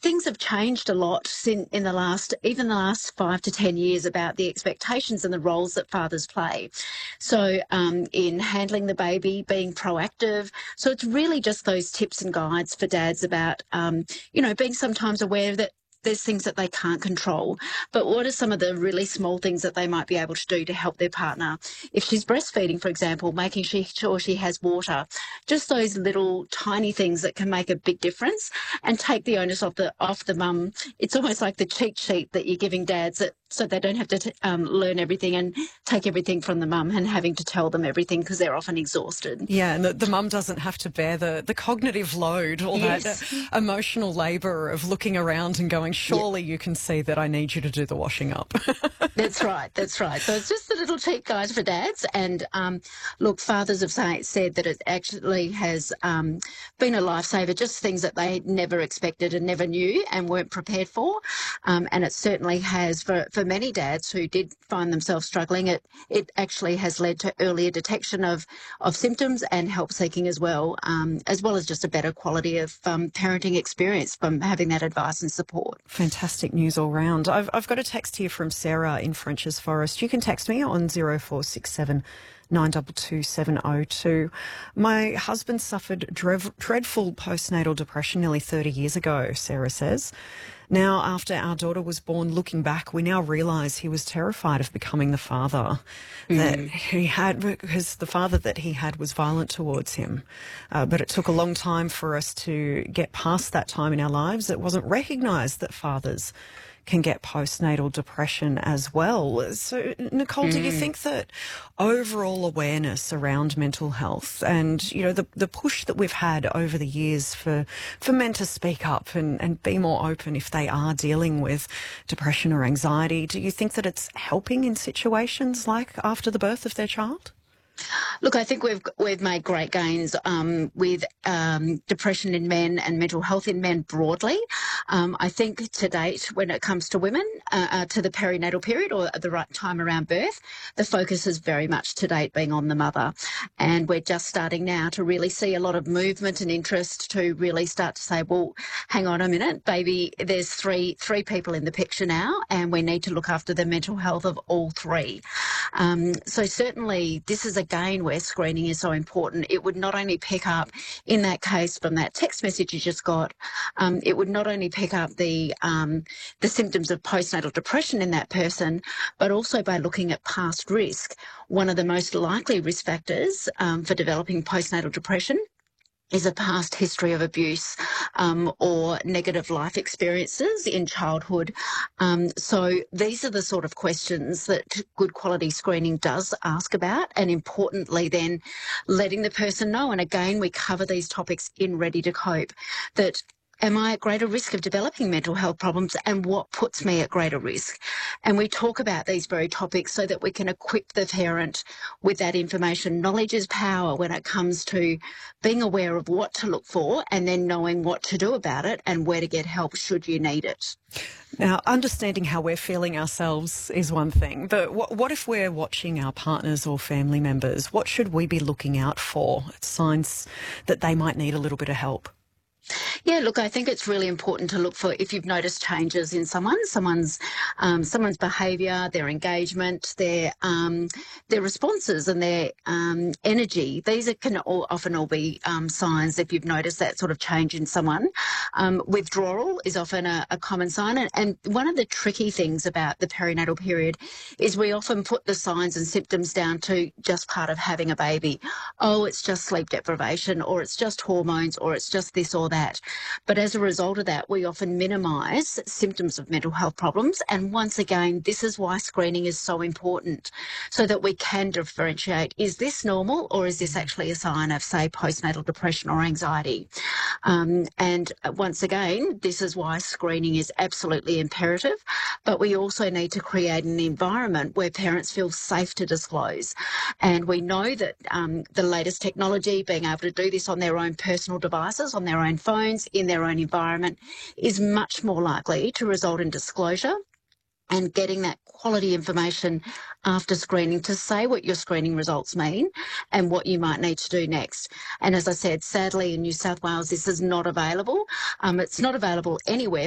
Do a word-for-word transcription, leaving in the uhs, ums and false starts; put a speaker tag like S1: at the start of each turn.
S1: things have changed a lot in, in the last, even the last five to ten years about the expectations and the roles that fathers play. So um, in handling the baby, being proactive. So it's really just those tips and guides for dads about, um, you know, being sometimes aware that there's things that they can't control, but what are some of the really small things that they might be able to do to help their partner? If she's breastfeeding, for example, making sure she has water, just those little tiny things that can make a big difference and take the onus off the off the mum. It's almost like the cheat sheet that you're giving dads, that, so they don't have to t- um, learn everything and take everything from the mum and having to tell them everything because they're often exhausted.
S2: Yeah, and the, the mum doesn't have to bear the, the cognitive load, all
S1: Yes.
S2: that uh, emotional labour of looking around and going, surely
S1: Yep.
S2: you can see that I need you to do the washing up.
S1: That's right, that's right. So it's just the little cheat guides for dads. And um, look, fathers have say, said that it actually has um, been a lifesaver, just things that they never expected and never knew and weren't prepared for. Um, and it certainly has for, for many dads who did find themselves struggling. It it actually has led to earlier detection of, of symptoms and help seeking as well, um, as well as just a better quality of um, parenting experience from having that advice and support.
S2: Fantastic news all round. I've, I've got a text here from Sarah in French's Forest. You can text me on zero four six seven nine two two seven zero two. My husband suffered drev- dreadful postnatal depression nearly thirty years ago, Sarah says. Now, after our daughter was born, looking back, we now realise he was terrified of becoming the father mm. that he had, because the father that he had was violent towards him. Uh, but it took a long time for us to get past that time in our lives. It wasn't recognised that fathers can get postnatal depression as well. So, Nicole, mm. do you think that overall awareness around mental health and, you know, the, the push that we've had over the years for, for men to speak up and, and be more open if they are dealing with depression or anxiety, do you think that it's helping in situations like after the birth of their child?
S1: Look, I think we've we've made great gains um, with um, depression in men and mental health in men broadly. Um, I think to date, when it comes to women, uh, uh, to the perinatal period or at the right time around birth, the focus is very much to date being on the mother. And we're just starting now to really see a lot of movement and interest to really start to say, well, hang on a minute, baby, there's three three people in the picture now, and we need to look after the mental health of all three. Um, so certainly this is a again where screening is so important. It would not only pick up, in that case from that text message you just got, um, it would not only pick up the um, the symptoms of postnatal depression in that person, but also by looking at past risk. One of the most likely risk factors um, for developing postnatal depression is a past history of abuse um, or negative life experiences in childhood. Um, so these are the sort of questions that good quality screening does ask about, and importantly then letting the person know, and again we cover these topics in Ready to Cope, that am I at greater risk of developing mental health problems, and what puts me at greater risk? And we talk about these very topics so that we can equip the parent with that information. Knowledge is power when it comes to being aware of what to look for and then knowing what to do about it and where to get help should you need it.
S2: Now, understanding how we're feeling ourselves is one thing, but what, what if we're watching our partners or family members? What should we be looking out for? Signs that they might need a little bit of help.
S1: Yeah, look, I think it's really important to look for if you've noticed changes in someone, someone's um, someone's behaviour, their engagement, their um, their responses and their um, energy. These are, can all, often all be um, signs if you've noticed that sort of change in someone. Um, withdrawal is often a, a common sign. And, and one of the tricky things about the perinatal period is we often put the signs and symptoms down to just part of having a baby. Oh, it's just sleep deprivation, or it's just hormones, or it's just this or that. That. But as a result of that, we often minimise symptoms of mental health problems. And once again, this is why screening is so important, so that we can differentiate, is this normal or is this actually a sign of, say, postnatal depression or anxiety? Um, and once again, this is why screening is absolutely imperative. But we also need to create an environment where parents feel safe to disclose. And we know that um, the latest technology, being able to do this on their own personal devices, on their own phones, in their own environment, is much more likely to result in disclosure and getting that quality information after screening to say what your screening results mean and what you might need to do next. And as I said, sadly in New South Wales, this is not available. Um, it's not available anywhere